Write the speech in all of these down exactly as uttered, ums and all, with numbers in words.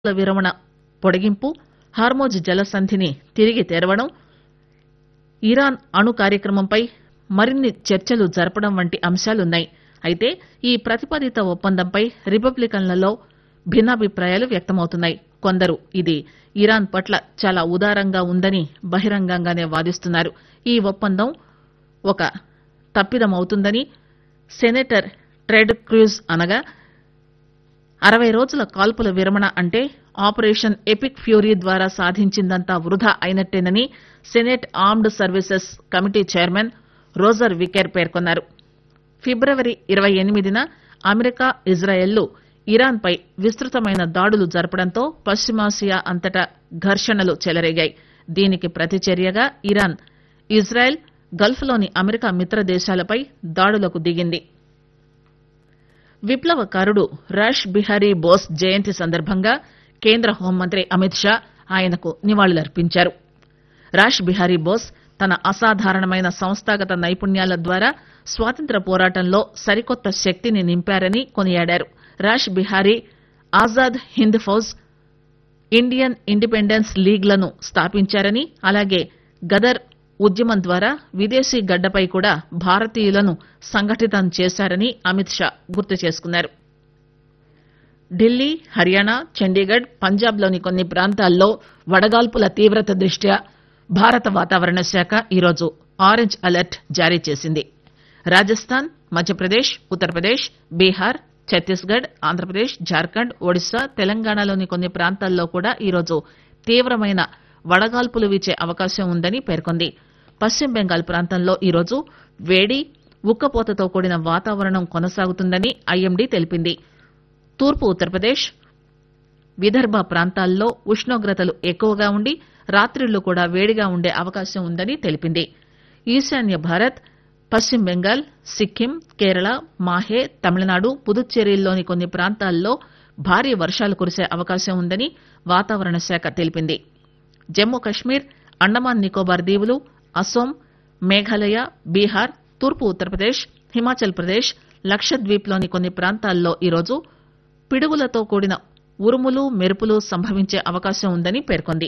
విరమణ పొడిగింపు, హార్మోజ్ జలసంధిని తిరిగి తెరవడం, ఇరాన్ అణు కార్యక్రమంపై మరిన్ని చర్చలు జరపడం వంటి అంశాలున్నాయి. అయితే ఈ ప్రతిపాదిత ఒప్పందంపై రిపబ్లికన్లలో భిన్నాభిప్రాయాలు వ్యక్తమవుతున్నాయి. కొందరు ఇది ఇరాన్ పట్ల చాలా ఉదారంగా ఉందని బహిరంగంగానే వాదిస్తున్నారు. ఈ ఒప్పందం ఒక తప్పిదమవుతుందని సెనేటర్ టెడ్ క్రూజ్ అనగా అరవై రోజుల కాల్పుల విరమణ అంటే ఆపరేషన్ ఎపిక్ ఫ్యూరీ ద్వారా సాధించిందంతా వృధా అయినట్టేనని senate armed services committee chairman Roger వికెర్ పేర్కొన్నారు. ఫిబ్రవరి ఇరవై ఎనిమిదిన అమెరికా, ఇజ్రాయెల్లు ఇరాన్పై విస్తృతమైన దాడులు జరపడంతో పశ్చిమాసియా అంతటా ఘర్షణలు చెలరేగాయి. దీనికి ప్రతిచర్యగా ఇరాన్, ఇజ్రాయెల్, గల్ఫ్లోని అమెరికా మిత్ర దేశాలపై దాడులకు దిగింది. విప్లవకారుడు రాష్ బిహారీ బోస్ జయంతి సందర్భంగా కేంద్ర హోంమంత్రి అమిత్ షా ఆయనకు నివాళులర్పించారు. రాష్ బిహారీ బోస్ తన అసాధారణమైన సంస్థాగత నైపుణ్యాల ద్వారా స్వాతంత్ర్య పోరాటంలో సరికొత్త శక్తిని నింపారని కొనియాడారు. రాష్ Bihari Azad Hind Fauj, Indian independence league లను స్థాపించారని, అలాగే గదర్ ఉద్యమం ద్వారా విదేశీ గడ్డపై కూడా భారతీయులను సంఘటితం చేశారని అమిత్ షా గుర్తు చేసుకున్నారు. ఢిల్లీ, హర్యానా, చండీగఢ్, పంజాబ్ లోని కొన్ని ప్రాంతాల్లో వడగాల్పుల తీవ్రత దృష్ట్యా భారత వాతావరణ శాఖ ఈరోజు ఆరెంజ్ అలర్ట్ జారీ చేసింది. రాజస్థాన్, మధ్యప్రదేశ్, ఉత్తరప్రదేశ్, బీహార్, ఛత్తీస్గఢ్, ఆంధ్రప్రదేశ్, జార్ఖండ్, ఒడిశా, తెలంగాణలోని కొన్ని ప్రాంతాల్లో కూడా ఈరోజు తీవ్రమైన వడగాల్పులు వీచే అవకాశం ఉందని పేర్కొంది. పశ్చిమ బెంగాల్ ప్రాంతంలో ఈరోజు వేడి, ఉక్కపోతతో కూడిన వాతావరణం కొనసాగుతుందని ఐఎండీ తెలిపింది. తూర్పు ఉత్తరప్రదేశ్, విదర్భ ప్రాంతాల్లో ఉష్ణోగ్రతలు ఎక్కువగా ఉండి రాత్రిళ్లు కూడా వేడిగా ఉండే అవకాశం ఉందని తెలిపింది. ఈశాన్య భారత్, పశ్చిమ బెంగాల్, సిక్కిం, కేరళ, మాహే, తమిళనాడు, పుదుచ్చేరిల్లోని కొన్ని ప్రాంతాల్లో భారీ వర్షాలు కురిసే అవకాశం ఉందని వాతావరణ శాఖ తెలిపింది. జమ్మూ కశ్మీర్, అండమాన్ నికోబార్ దీవులు, అస్సోం, మేఘాలయ, బీహార్, తూర్పు ఉత్తరప్రదేశ్, హిమాచల్ ప్రదేశ్, లక్షద్వీప్ లోని కొన్ని ప్రాంతాల్లో ఈరోజు పిడుగులతో కూడిన ఉరుములు, మెరుపులు సంభవించే అవకాశం ఉందని పేర్కొంది.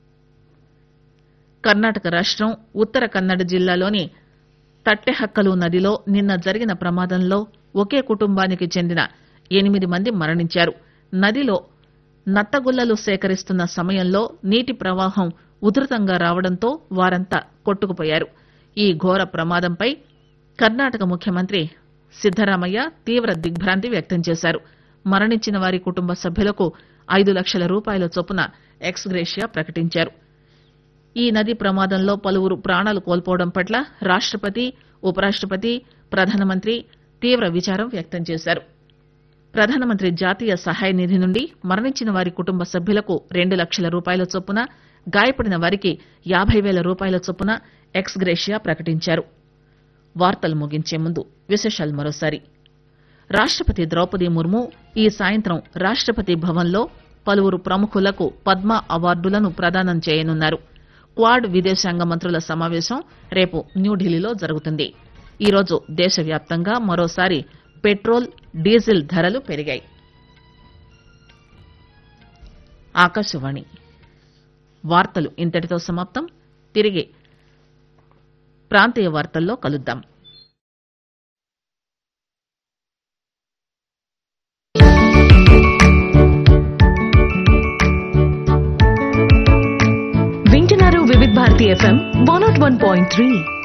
కర్ణాటక రాష్టం ఉత్తర కన్నడ జిల్లాలోని తట్టెహక్కలు నదిలో నిన్న జరిగిన ప్రమాదంలో ఒకే కుటుంబానికి చెందిన ఎనిమిది మంది మరణించారు. నదిలో నత్తగుల్లలు సేకరిస్తున్న సమయంలో నీటి ప్రవాహం ఉధృతంగా రావడంతో వారంతా కొట్టుకుపోయారు. ఈ ఘోర ప్రమాదంపై కర్ణాటక ముఖ్యమంత్రి సిద్దరామయ్య తీవ్ర దిగ్భ్రాంతి వ్యక్తం చేశారు. మరణించిన వారి కుటుంబ సభ్యులకు ఐదు లక్షల రూపాయల చొప్పున ఎక్స్ గ్రేషియా ప్రకటించారు. ఈ నది ప్రమాదంలో పలువురు ప్రాణాలు కోల్పోవడం పట్ల రాష్టపతి, ఉపరాష్టపతి, ప్రధానమంత్రి తీవ్ర విచారం వ్యక్తం చేశారు. ప్రధానమంత్రి జాతీయ సహాయ నిధి నుండి మరణించిన వారి కుటుంబ సభ్యులకు రెండు లక్షల రూపాయల చొప్పున, గాయపడిన వారికి యాభై వేల రూపాయల చొప్పున ఎక్స్ గ్రేషియా ప్రకటించారు. వార్తలు ముగించే ముందు విశేషాలు మరోసారి. రాష్టపతి ద్రౌపది ముర్ము ఈ సాయంత్రం రాష్టపతి భవన్లో పలువురు ప్రముఖులకు పద్మ అవార్డులను ప్రదానం చేయనున్నారు. క్వాడ్ విదేశాంగ మంత్రుల సమావేశం రేపు న్యూఢిల్లీలో జరుగుతుంది. ఈరోజు దేశవ్యాప్తంగా మరోసారి పెట్రోల్, డీజిల్ ధరలు పెరిగాయి. ఆకాశవాణి వార్తలు ఇంతటితో సమాప్తం. తిరిగి ప్రాంతీయ వార్తల్లో కలుద్దాం. వింటున్నారు వివిధ Bharati FM one not one point three.